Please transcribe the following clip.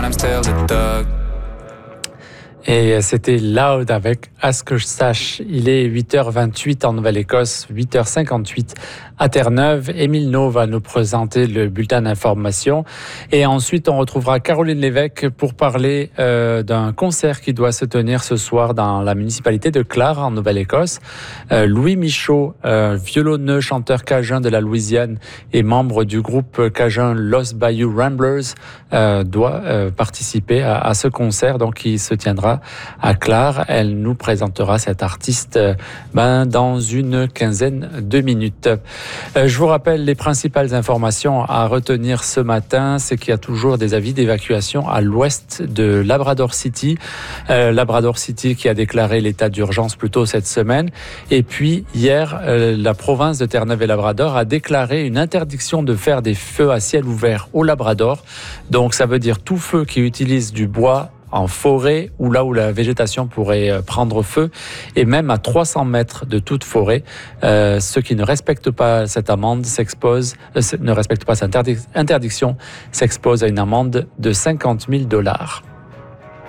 Et c'était Loud avec À ce que je sache. Il est 8h28 en Nouvelle-Écosse, 8h58 à Terre-Neuve. Émile No va nous présenter le bulletin d'information. Et ensuite, on retrouvera Caroline Lévesque pour parler d'un concert qui doit se tenir ce soir dans la municipalité de Clare, en Nouvelle-Écosse. Louis Michaud, violonneux, chanteur cajun de la Louisiane et membre du groupe cajun Los Bayou Ramblers, doit participer à ce concert, donc qui se tiendra à Clare. Elle nous présentera cet artiste dans une quinzaine de minutes. Je vous rappelle les principales informations à retenir ce matin, c'est qu'il y a toujours des avis d'évacuation à l'ouest de Labrador City. Labrador City qui a déclaré l'état d'urgence plus tôt cette semaine. Et puis hier, la province de Terre-Neuve et Labrador a déclaré une interdiction de faire des feux à ciel ouvert au Labrador. Donc ça veut dire tout feu qui utilise du bois en forêt ou là où la végétation pourrait prendre feu, et même à 300 mètres de toute forêt. Ceux qui ne respectent pas cette amende ne respectent pas cette interdiction s'exposent à une amende de $50 000.